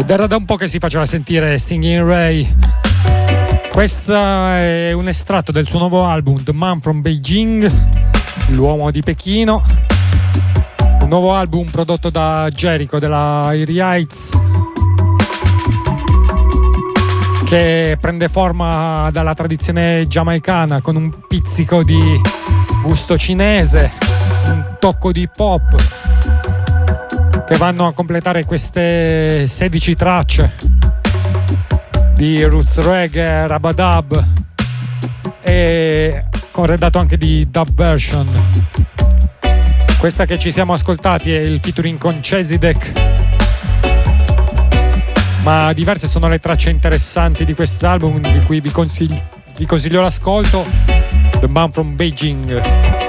Ed era da un po' che si faceva sentire Stinging Ray. Questo è un estratto del suo nuovo album The Man from Beijing, l'uomo di Pechino, un nuovo album prodotto da Jericho della Airy Heights, che prende forma dalla tradizione giamaicana con un pizzico di gusto cinese, un tocco di hip hop, che vanno a completare queste 16 tracce di roots reggae, rabadab e corredato anche di dub version. Questa che ci siamo ascoltati è il featuring con Chesidek, ma diverse sono le tracce interessanti di quest'album di cui vi consiglio l'ascolto. The Man from Beijing.